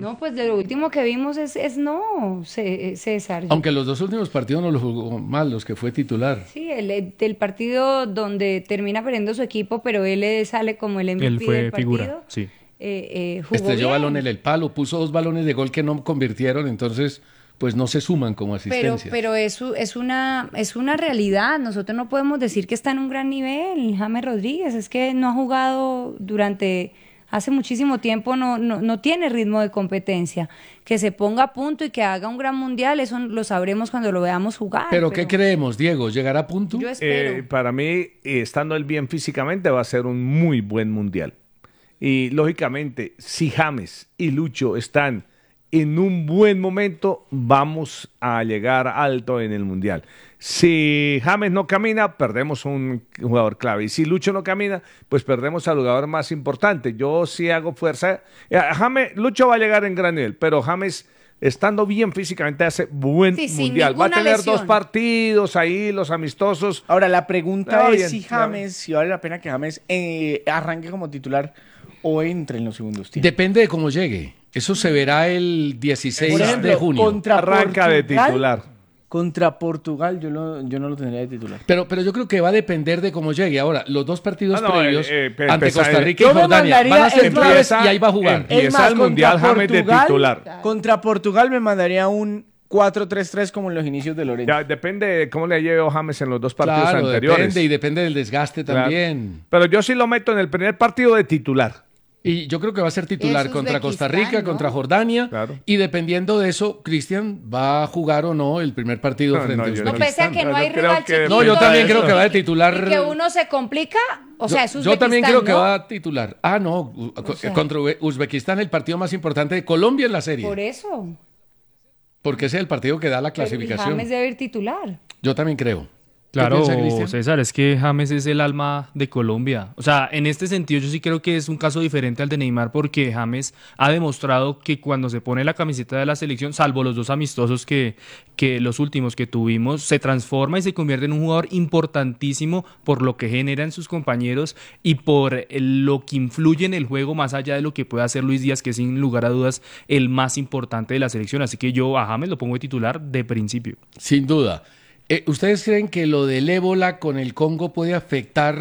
No, pues de lo último que vimos es no, César. Aunque los dos últimos partidos no los jugó mal, los que fue titular. Sí, el partido donde termina perdiendo su equipo, pero él sale como el MVP Él fue del partido. figura, sí. Jugó Estrelló bien. balón en el palo, puso 2 balones de gol que no convirtieron, entonces pues no se suman como asistencia. Pero es una realidad. Nosotros no podemos decir que está en un gran nivel, James Rodríguez. Es que no ha jugado hace muchísimo tiempo, no tiene ritmo de competencia. Que se ponga a punto y que haga un gran mundial, eso lo sabremos cuando lo veamos jugar. ¿Pero qué creemos, Diego? ¿Llegará a punto? Yo espero. Para mí, estando él bien físicamente, va a ser un muy buen mundial. Y lógicamente, si James y Lucho están en un buen momento, vamos a llegar alto en el mundial. Si James no camina, perdemos un jugador clave. Y si Lucho no camina, pues perdemos al jugador más importante. Yo sí hago fuerza. Lucho va a llegar en gran nivel, pero James, estando bien físicamente, hace buen mundial. Va a tener lesión. 2 partidos ahí, los amistosos. Ahora, la pregunta Bien, es si vale la pena que James arranque como titular o entre en los segundos tiempos. Depende de cómo llegue. Eso se verá el 16 Por ejemplo, de junio. Arranca de titular. Contra Portugal yo no lo tendría de titular. Pero yo creo que va a depender de cómo llegue. Ahora, los 2 partidos previos ante empezar- Costa Rica y Yo me Jordania mandaría- van a ser es más, claves y ahí va a jugar. Empieza el Mundial James de titular. Contra Portugal me mandaría un 4-3-3 como en los inicios de Lorenzo. Ya, depende de cómo le lleve James en los 2 partidos Claro, anteriores. depende y depende del desgaste Claro. también. Pero yo sí lo meto en el primer partido de titular. Y yo creo que va a ser titular Es contra Costa Uzbekistán, Rica, ¿no? contra Jordania. Claro. Y dependiendo de eso, Cristian va a jugar o no el primer partido No, frente no, a yo No, pese a Uzbekistán. que no Yo hay creo rival que- chiquito. No, yo también Eso. creo que va de titular. Y que uno se complica, o sea, es Uzbekistán, Yo también creo que ¿no? va a titular. Ah, no, contra Uzbekistán, el partido más importante de Colombia en la serie. Por eso. Porque ese es el partido que da la Pero clasificación. James debe ir titular. Yo también creo. ¿Qué Claro, piensa Cristian? César, es que James es el alma de Colombia. O sea, en este sentido yo sí creo que es un caso diferente al de Neymar porque James ha demostrado que cuando se pone la camiseta de la selección, salvo los 2 amistosos que los últimos que tuvimos, se transforma y se convierte en un jugador importantísimo por lo que genera en sus compañeros y por lo que influye en el juego más allá de lo que puede hacer Luis Díaz, que es sin lugar a dudas el más importante de la selección. Así que yo a James lo pongo de titular de principio. Sin duda. ¿Ustedes creen que lo del ébola con el Congo puede afectar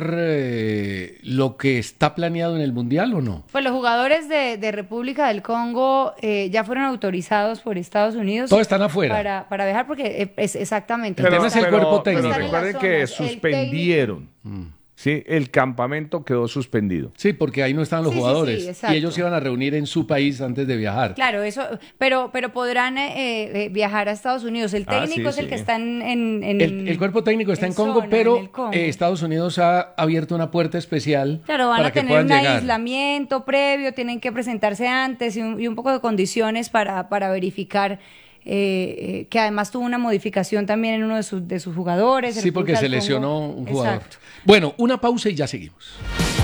lo que está planeado en el Mundial o no? Pues los jugadores de República del Congo ya fueron autorizados por Estados Unidos. Todos están afuera. Para viajar porque es exactamente. El tema es el cuerpo técnico. Pero recuerden que Están en la zona, el suspendieron. Sí, el campamento quedó suspendido. Sí, porque ahí no están los Sí, sí, jugadores. sí, exacto. Y ellos se iban a reunir en su país antes de viajar. Claro, eso, pero podrán viajar a Estados Unidos. El técnico es el que está en El cuerpo técnico está en Congo, zona, pero en el Congo. Estados Unidos ha abierto una puerta especial Claro, van para a que tener puedan un llegar. aislamiento previo, tienen que presentarse antes y un poco de condiciones para verificar que además tuvo una modificación también en uno de sus jugadores. Sí, porque República se del lesionó Congo. un jugador. Exacto. Bueno, una pausa y ya seguimos.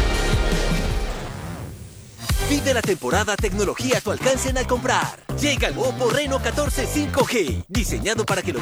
Vive la temporada tecnología a tu alcance al comprar. Llega el Oppo Reno 14 5G, diseñado para que lo